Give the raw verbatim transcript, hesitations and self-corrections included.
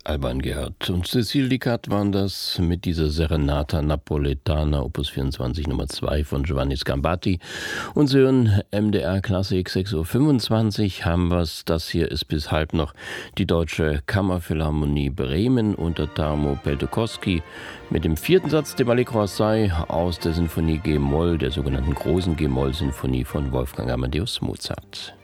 Alban gehört. Und Cécile Licard waren das mit dieser Serenata Napoletana, Opus vierundzwanzig Nummer zwei von Giovanni Scambati. Und Sie hören M D R Klassik, sechs Uhr fünfundzwanzig haben wir's. Das hier ist bis halb noch die Deutsche Kammerphilharmonie Bremen unter Tarmo Peltokoski mit dem vierten Satz dem Allegro assai aus der Sinfonie G-Moll, der sogenannten großen G-Moll-Sinfonie von Wolfgang Amadeus Mozart.